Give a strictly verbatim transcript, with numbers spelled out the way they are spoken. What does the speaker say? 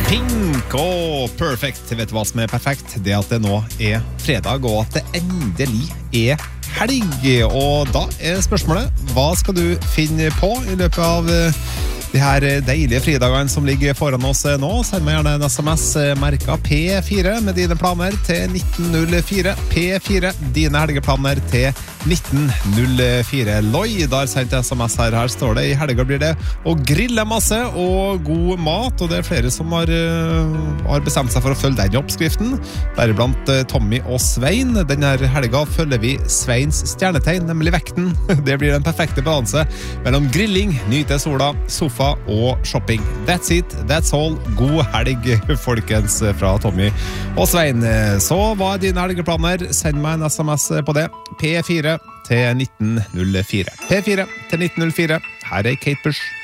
Pink og perfect. Vet du hva som er perfekt? Det at det nå er fredag, og at det endelig er helg. Og da er spørsmålet, hva skal du finne på i løpet av de her deilige fridagene som ligger foran oss nå? Send meg gjerne en sms merket P fire med dine planer til nitten null fire. P fire, dine helgeplaner til nitten null fire. Lloyd har sendt sms her. Her står det, i helga blir det å grille masse og god mat, og det er flere som har, uh, har bestemt seg for å følge den oppskriften. Deriblant uh, Tommy og Svein. Denne helga følger vi Sveins stjernetegn, nemlig vekten. Det blir den perfekte balanse mellom grilling, nyte sola, sofa og shopping. That's it, that's all. God helg, folkens, fra Tommy og Svein. Så hva er dine helgeplaner? Send meg en sms på det. P fire til nitten null fire. P fire til nitten null fire. Her er Kate Bush.